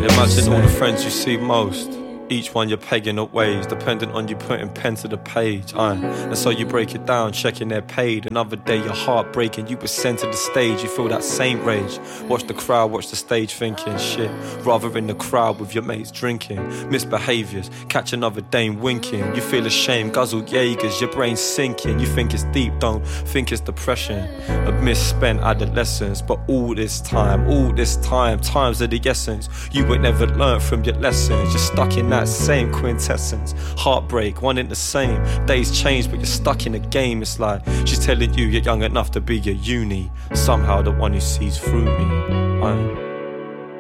Imagine all the friends you see most, each one you're pegging up ways, dependent on you putting pen to the page. And so you break it down, checking they're paid. Another day your heart breaking, you were sent to the stage. You feel that same rage. Watch the crowd, watch the stage thinking shit. Rather in the crowd with your mates drinking. Misbehaviours, catch another dame winking. You feel ashamed, guzzle Jaegers, your brain's sinking. You think it's deep, don't think it's depression. A misspent adolescence. But all this time, times of the essence. You ain't never learned from your lessons. You're stuck in that same quintessence. Heartbreak, one in the same. Days change but you're stuck in a game. It's like she's telling you you're young enough to be your uni. Somehow the one who sees through me.